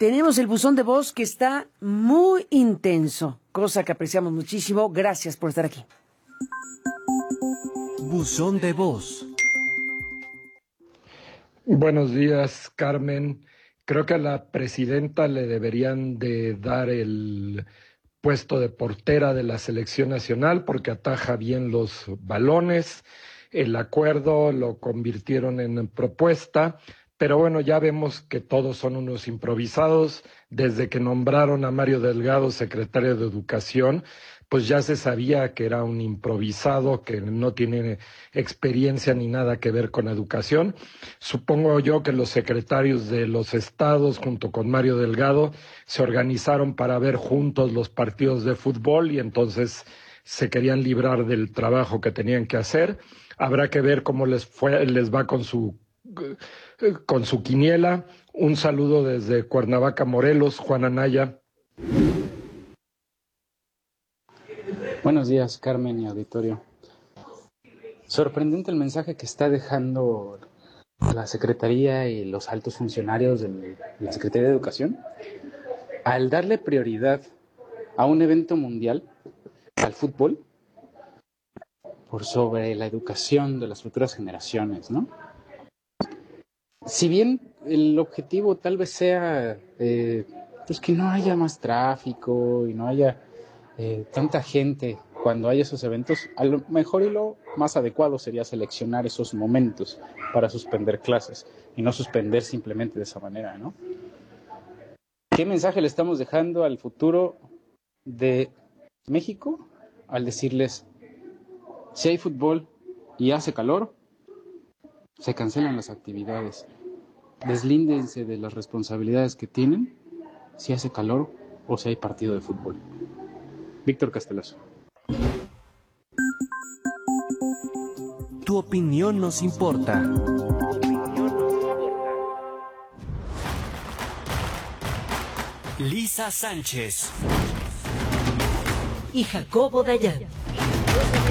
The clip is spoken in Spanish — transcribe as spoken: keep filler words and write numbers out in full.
tenemos el buzón de voz que está muy intenso, cosa que apreciamos muchísimo. Gracias por estar aquí. Buzón de voz. Buenos días, Carmen. Creo que a la presidenta le deberían de dar el puesto de portera de la selección nacional porque ataja bien los balones. El acuerdo lo convirtieron en propuesta, pero bueno, ya vemos que todos son unos improvisados. Desde que nombraron a Mario Delgado secretario de Educación, pues ya se sabía que era un improvisado, que no tiene experiencia ni nada que ver con educación. Supongo yo que los secretarios de los estados, junto con Mario Delgado, se organizaron para ver juntos los partidos de fútbol y entonces se querían librar del trabajo que tenían que hacer. Habrá que ver cómo les fue, les va con su con su quiniela. Un saludo desde Cuernavaca, Morelos, Juan Anaya. Buenos días, Carmen y auditorio. Sorprendente el mensaje que está dejando la Secretaría y los altos funcionarios de la Secretaría de Educación al darle prioridad a un evento mundial, al fútbol, por sobre la educación de las futuras generaciones, ¿no? Si bien el objetivo tal vez sea eh, pues que no haya más tráfico y no haya eh, tanta gente cuando haya esos eventos, a lo mejor y lo más adecuado sería seleccionar esos momentos para suspender clases y no suspender simplemente de esa manera, ¿no? ¿Qué mensaje le estamos dejando al futuro de México al decirles, si hay fútbol y hace calor, se cancelan las actividades? Deslíndense de las responsabilidades que tienen si hace calor o si hay partido de fútbol. Víctor Castelazo. Tu opinión nos importa. Lisa Sánchez y Jacobo Dayan.